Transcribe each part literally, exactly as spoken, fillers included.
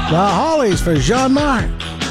The Hollies for Jean-Marc.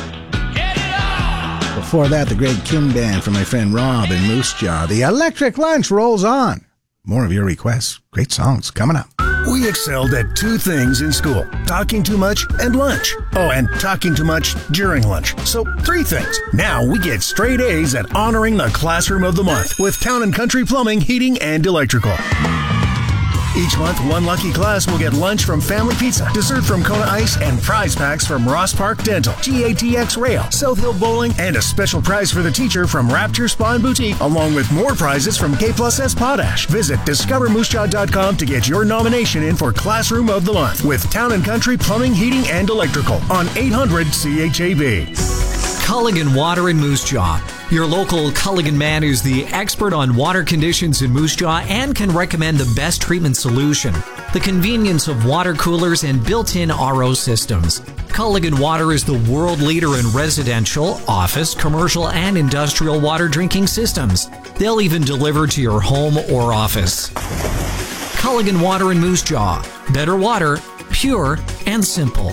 Before that, the Greg Kim Band for my friend Rob in Moose Jaw. The Electric Lunch rolls on. More of your requests. Great songs coming up. We excelled at two things in school, talking too much and lunch. Oh, and talking too much during lunch. So three things. Now we get straight A's at honoring the Classroom of the Month with Town and Country Plumbing, Heating, and Electrical. Each month, one lucky class will get lunch from Family Pizza, dessert from Kona Ice, and prize packs from Ross Park Dental, G A T X Rail, South Hill Bowling, and a special prize for the teacher from Rapture Spa and Boutique, along with more prizes from K Plus S Potash. Visit discover moose jaw dot com to get your nomination in for Classroom of the Month with Town and Country Plumbing, Heating, and Electrical on eight hundred C H A B. Culligan Water in Moose Jaw. Your local Culligan man is the expert on water conditions in Moose Jaw and can recommend the best treatment solution. The convenience of water coolers and built-in R O systems. Culligan Water is the world leader in residential, office, commercial, and industrial water drinking systems. They'll even deliver to your home or office. Culligan Water in Moose Jaw. Better water, pure and simple.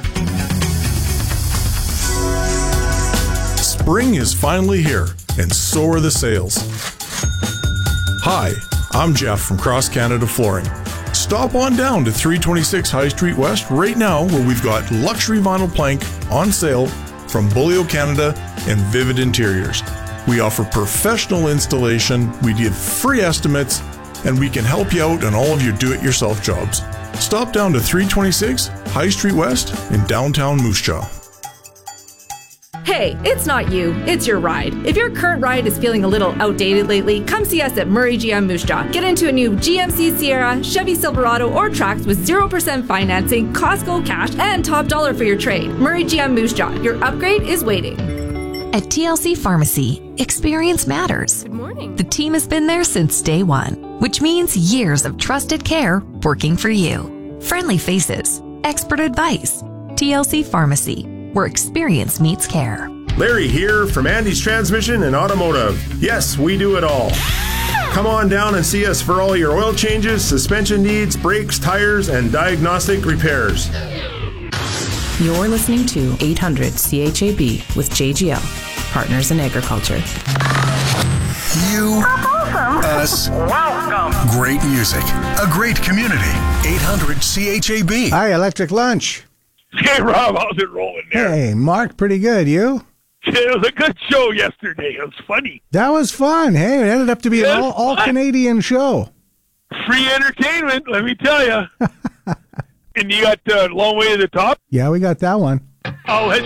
Spring is finally here, and so are the sales. Hi, I'm Jeff from Cross Canada Flooring. Stop on down to three twenty-six High Street West right now, where we've got luxury vinyl plank on sale from Bulio Canada and Vivid Interiors. We offer professional installation, we give free estimates, and we can help you out on all of your do-it-yourself jobs. Stop down to three twenty-six High Street West in downtown Moose Jaw. Hey, it's not you, it's your ride. If your current ride is feeling a little outdated lately, come see us at Murray G M Moose Jaw. Get into a new G M C Sierra, Chevy Silverado, or Trax with zero percent financing, Costco cash, and top dollar for your trade. Murray G M Moose Jaw, your upgrade is waiting. At T L C Pharmacy, experience matters. Good morning. The team has been there since day one, which means years of trusted care working for you. Friendly faces, expert advice. T L C Pharmacy, where experience meets care. Larry here from Andy's Transmission and Automotive. Yes, we do it all. Come on down and see us for all your oil changes, suspension needs, brakes, tires, and diagnostic repairs. You're listening to eight hundred C H A B with J G L, Partners in Agriculture. You, us, welcome. Great music, a great community. eight hundred C H A B. Hi, Electric Lunch. Hey, Rob, how's it rolling there? Hey, Mark, pretty good. You? It was a good show yesterday. It was funny. That was fun. Hey, it ended up to be an all, all Canadian show. Free entertainment, let me tell you. And you got uh, Long Way to the Top? Yeah, we got that one. Oh,